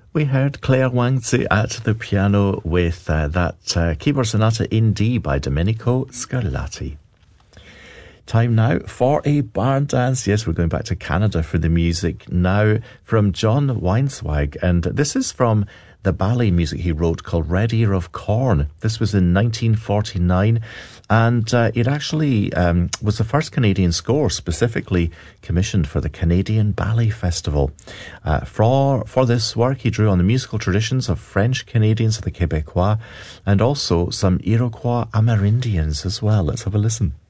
We heard Claire Wangzi at the piano with that keyboard sonata in D by Domenico Scarlatti. Time now for a bar dance. Yes, we're going back to Canada for the music now from John Weinswag, and this is from the ballet music he wrote called Red Ear of Corn. This was in 1949, and it actually was the first Canadian score specifically commissioned for the Canadian Ballet Festival. For this work, he drew on the musical traditions of French Canadians, the Québécois, and also some Iroquois Amerindians as well. Let's have a listen.